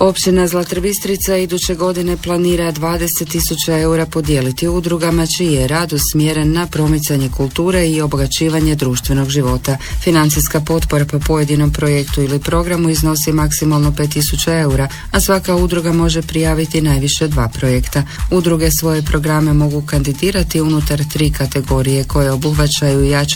Općina Zlatar Bistrica iduće godine planira 20.000 eura podijeliti udrugama čiji je rad usmjeren na promicanje kulture i obogaćivanje društvenog života. Financijska potpora po pojedinom projektu ili programu iznosi maksimalno 5.000 eura, a svaka udruga može prijaviti najviše 2 projekta. Udruge svoje programe mogu kandidirati unutar 3 kategorije koje obuhvaćaju jačanje